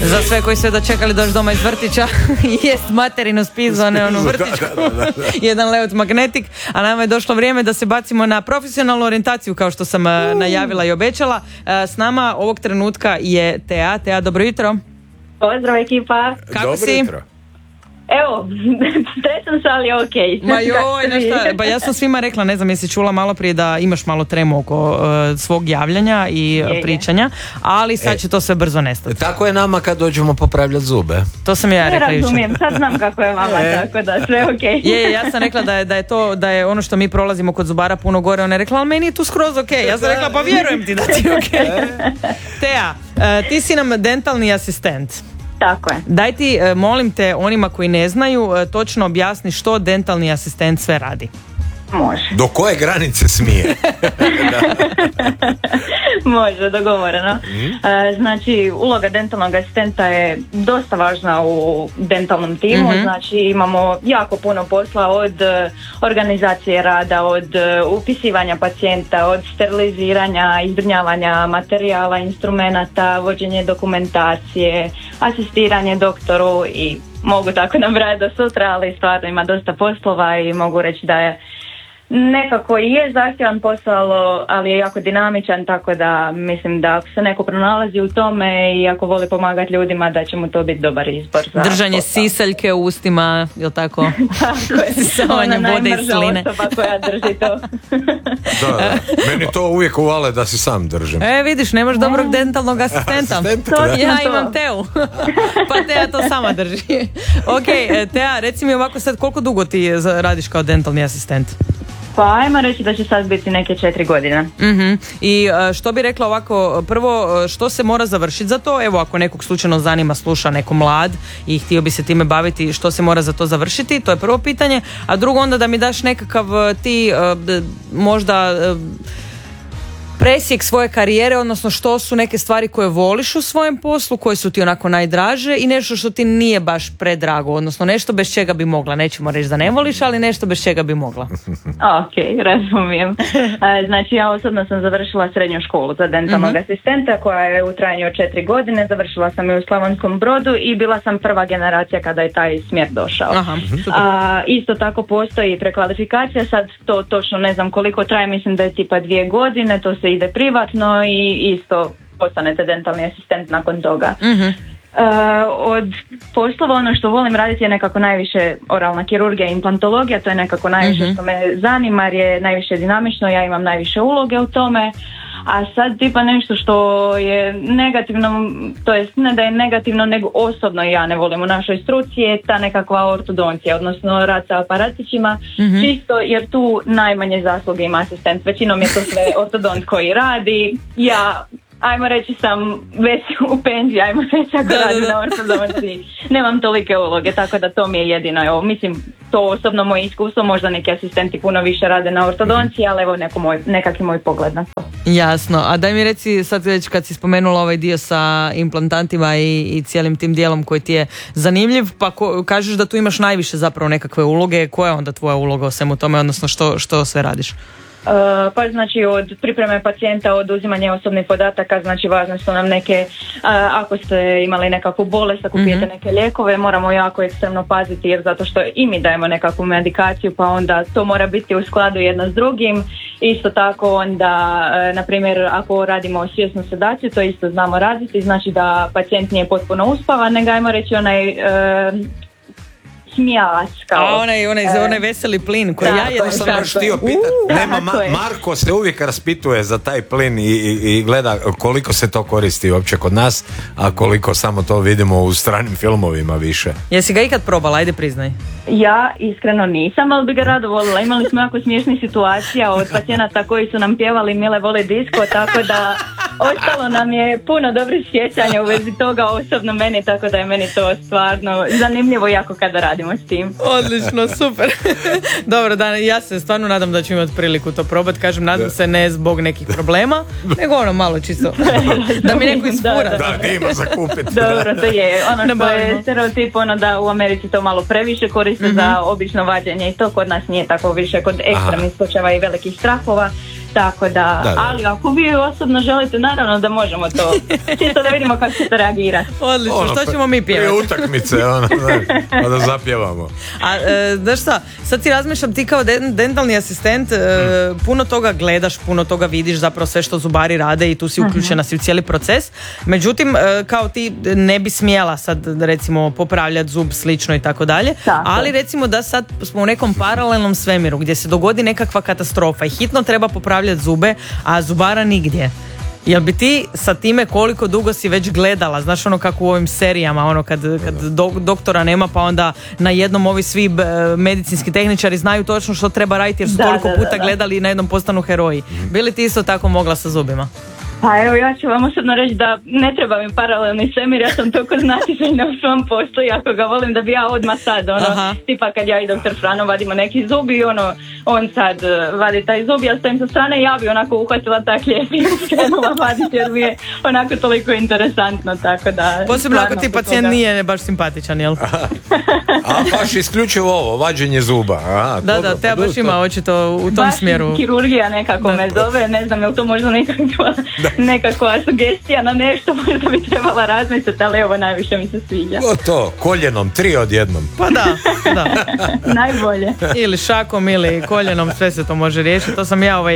Za sve koji su dočekali doći doma iz vrtića, jest materinu spizu, a ne onu vrtićku. Jedan Leut Magnetic, a nama je došlo vrijeme da se bacimo na profesionalnu orijentaciju, kao što sam najavila i obećala. S nama ovog trenutka je Tea. Tea, dobro jutro. Pozdrav ekipa. Kako dobro si? Jutro. Evo, stresan se, ali okej. Ma joj, nešto, pa ja sam svima rekla, ne znam jesi čula malo prije da imaš malo tremu oko svog javljanja i pričanja, ali sad će to sve brzo nestati. Tako je nama kad dođemo popravljati zube. To sam ja rekla jučer. Razumijem, sad znam kako je vama, tako da sve okej. Ja sam rekla da je ono što mi prolazimo kod zubara puno gore, ona je rekla, ali meni je tu skroz okej. Ja sam rekla, pa vjerujem ti da ti je okej. Tea, ti si nam dentalni asistent. Tako je. Daj ti, molim te, onima koji ne znaju, točno objasni što dentalni asistent sve radi. Može. Do koje granice smije? Može, dogovoreno. Znači, uloga dentalnog asistenta je dosta važna u dentalnom timu. Znači, imamo jako puno posla od organizacije rada, od upisivanja pacijenta, od steriliziranja, izbrinjavanja materijala, instrumenata, vođenje dokumentacije, asistiranje doktoru i mogu tako nabrajati do sutra, ali stvarno ima dosta poslova i mogu reći da je nekako i je zahtjevan posao, ali je jako dinamičan, tako da mislim da ako se neko pronalazi u tome i ako voli pomagati ljudima, da će mu to biti dobar izbor za držanje posao. Sisaljke u ustima, jel tako? Tako je, Sisavanje vode i sline. osoba koja drži to. Da. Meni to uvijek uvale da si sam držim. Vidiš, nemaš dobrog dentalnog asistenta. Ja imam Teu. Pa Tea to sama drži. Ok, Tea, reci mi ovako sad, koliko dugo ti radiš kao dentalni asistent? Pa ajmo reći da će sad biti neke 4 godine. I što bi rekla ovako, prvo što se mora završiti za to, evo ako nekog slučajno zanima, sluša neko mlad i htio bi se time baviti, što se mora za to završiti, to je prvo pitanje, a drugo onda da mi daš nekakav ti možda presjek svoje karijere, odnosno što su neke stvari koje voliš u svojem poslu, koje su ti onako najdraže i nešto što ti nije baš predrago, odnosno nešto bez čega bi mogla, nećemo reći da ne voliš, ali nešto bez čega bi mogla. Ok, razumijem. Znači ja osobno sam završila srednju školu za dentalnog asistenta koja je u trajanju od 4 godine, završila sam je u Slavonskom Brodu i bila sam prva generacija kada je taj smjer došao. Isto tako postoji prekvalifikacija, sad to točno ne znam koliko traje, mislim da je tipa 2 godine, to se ide privatno i isto postanete dentalni asistent nakon toga. Od poslova ono što volim raditi je nekako najviše oralna kirurgija i implantologija, to je nekako najviše što me zanima jer je najviše dinamično, ja imam najviše uloge u tome. A sad tipa nešto što je negativno, to jest ne da je negativno, nego osobno ja ne volim u našoj struci je ta nekakva ortodoncija, odnosno rad sa aparatićima, čisto jer tu najmanje zasluge ima asistent, većinom je to sve ortodont koji radi, ja ajmo reći sam već u penziji, ajmo reći ako radim na ortodonciji, nemam tolike uloge, tako da to mi je jedino, evo, mislim, to osobno moje iskustvo, možda neki asistenti puno više rade na ortodonciji, ali evo nekakvi moj pogled na to. Jasno, a daj mi reci sad već kad si spomenula ovaj dio sa implantantima i cijelim tim dijelom koji ti je zanimljiv, pa kažeš da tu imaš najviše zapravo nekakve uloge, koja je onda tvoja uloga u svemu tome, odnosno što sve radiš? Pa znači od pripreme pacijenta, od uzimanja osobnih podataka, znači važne su nam neke, ako ste imali nekakvu bolest, ako pijete neke lijekove, moramo jako ekstremno paziti jer zato što i mi dajemo nekakvu medikaciju, pa onda to mora biti u skladu jedno s drugim. Isto tako onda, na primjer, ako radimo svjesnu sedaciju, to isto znamo raditi, znači da pacijent nije potpuno uspavan, nego ajmo reći onaj smijavac kao... onaj veseli plin koji ja jedno sam još htio pitati. Marko se uvijek raspituje za taj plin i gleda koliko se to koristi uopće kod nas, a koliko samo to vidimo u stranim filmovima više. Jesi ga ikad probala, ajde priznaj. Ja iskreno nisam, ali bi ga rado volila. Imali smo jako smiješnih situacija od pacijenata koji su nam pjevali Mile vole disko, tako da ostalo nam je puno dobrih sjećanja u vezi toga osobno meni, tako da je meni to stvarno zanimljivo jako kada radimo s tim. Odlično, super. Dobro, ja se stvarno nadam da ću imati priliku to probati, kažem, nadam se ne zbog nekih problema, nego ono malo čisto da mi neko ispura. Da, ima za kupiti. Dobro, to je ono što je stereotip, ono da u Americi to malo previše koriste za obično vađenje i to kod nas nije tako više kod ekstremnih slučajeva i velikih strahova. Tako da, ali ako vi osobno želite, naravno da možemo to, čisto da vidimo kako ćete reagirati. Odlično, što ćemo mi pjevati? Prije utakmice, pa da zapjevamo. A znaš šta, sad si razmišljam, ti kao dentalni asistent puno toga gledaš, puno toga vidiš, zapravo sve što zubari rade i tu si uključena si u cijeli proces. Međutim, kao ti ne bi smjela sad recimo popravljati zub slično i tako dalje, ali recimo da sad smo u nekom paralelnom svemiru gdje se dogodi nekakva katastrofa i hitno treba popravljati zube, a zubara nigdje. Jel bi ti sa time koliko dugo si već gledala, znaš ono kako u ovim serijama, ono kad doktora nema pa onda na jednom ovi svi medicinski tehničari znaju točno što treba raditi jer su toliko puta gledali i na jednom postanu heroji. Bi li ti isto tako mogla sa zubima? Pa evo, ja ću vam osobno reći da ne treba mi paralelni svemir, ja sam toliko znatiželjna u svom poslu i ako ga volim da bi ja odmah sad, tipa kad ja i doktor Frano vadimo neki zub i on sad vadi taj zub, ja stojim sa strane i ja bi onako uhvatila tak lijep i skrenula vaditi jer mi je onako toliko interesantno, tako da... Posebno ako ti pacijent nije baš simpatičan, jel? A baš isključivo ovo, vađenje zuba. Da, te baš ima očito u tom baš smjeru. Baš kirurgija nekako me zove, ne znam je li to možda nekakva sugestija na nešto, možda bi trebala razmisliti, ali evo najviše mi se sviđa. To, koljenom, 3 odjednom. Pa da. Najbolje. Ili šakom ili koljenom, sve se to može riješiti. To sam ja,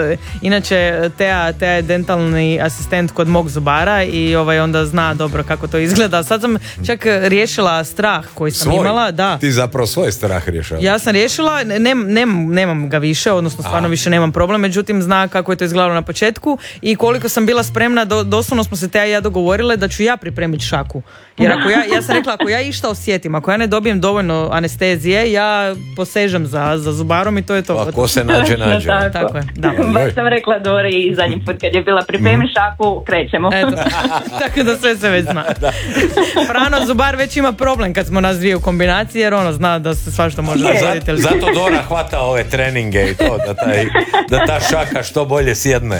inače Teja je dentalni asistent kod mog zubara i onda zna dobro kako to izgleda. Sad sam čak riješila strah koji sam imala. Da. Ti zapravo svoj strah rješava. Ja sam riješila, nemam ga više, odnosno stvarno više nemam problem, međutim zna kako je to izgledalo na početku i koliko sam bila spremna, doslovno smo se Teja i ja dogovorile da ću ja pripremiti šaku. Jer ako ja sam rekla, ako ja išta osjetim, ako ja ne dobijem dovoljno anestezije, ja posežem za zubarom i to je to. Ako se nađe. Tako je, da. Baš sam rekla Dori i zadnji put kad je bila pripremi šaku, krećemo. Eto, tako da sve se već zna. Frano zubar već ima problem kad smo nas dvije u kombinaciji, jer zna da se svašta može dogoditi. Zato Dora hvata ove treninge i to, da ta šaka što bolje sjedne.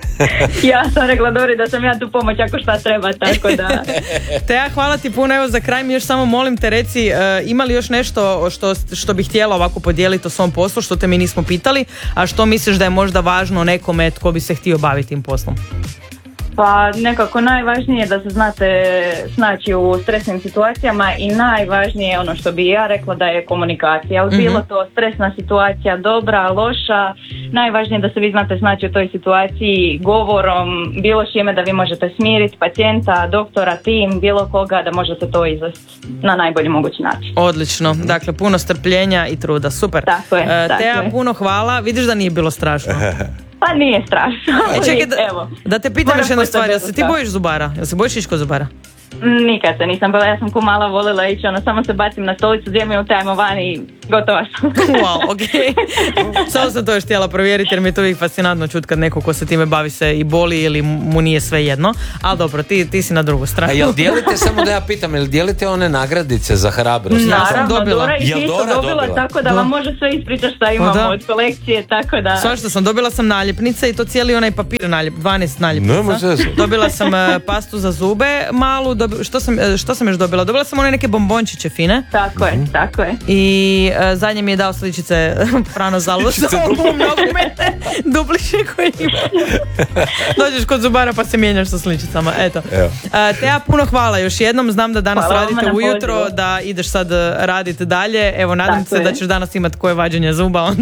Ja sam rekla Dori da sam ja tu pomoć ako šta treba, tako da... Teja, hvala ti puno, evo za kraj mi još samo molim te reci, ima li još nešto što bih htjela ovako podijeliti o svom poslu, što te mi nismo pitali, a što misliš da je možda važno nekome tko bi se htio baviti tim poslom? Pa nekako najvažnije je da se znate snaći u stresnim situacijama i najvažnije je ono što bi ja rekla da je komunikacija. Ali bilo to stresna situacija, dobra, loša, najvažnije je da se vi znate snaći u toj situaciji govorom, bilo čime da vi možete smiriti pacijenta, doktora, tim, bilo koga, da možete to izvesti na najbolji mogući način. Odlično, dakle puno strpljenja i truda, super. Tako je. Teja, puno hvala, vidiš da nije bilo strašno. Pa nije strašno. Čekaj, da te pitam još jednu stvar, jel se ti bojiš zubara? Jel se bojiš ići kod zubara? Nikad se nisam bila, ja sam ko mala volila ići, samo se bacim na stolicu, 2 minute ajmo van i gotova sam. Wow, okej. Samo sam to još htjela provjeriti jer mi je to uvijek fascinantno čuti kad neko ko se time bavi se i boli ili mu nije sve jedno, ali dobro, ti si na drugu stranu. A jel dijelite, samo da ja pitam, jel dijelite one nagradice za hrabrost? Naravno, Dora i ti su dobila, tako da vam može sve ispričati šta imamo od kolekcije, tako da... Svašta sam, dobila sam naljepnice i to cijeli onaj papir 12 naljepnica. Dobila sam pastu za zube malu, što sam još dobila? Dobila sam one neke bombončiće fine. Tako je. I zadnje mi je dao sličice Frano Zalvo sa ovom nogomete dupliše koji ima. Dođeš kod zubara pa se mijenjaš sa sličicama. Eto. Teja, puno hvala još jednom. Znam da danas radite ujutro, da ideš sad raditi dalje. Evo, nadam se da ćeš danas imati koje vađenje zuba.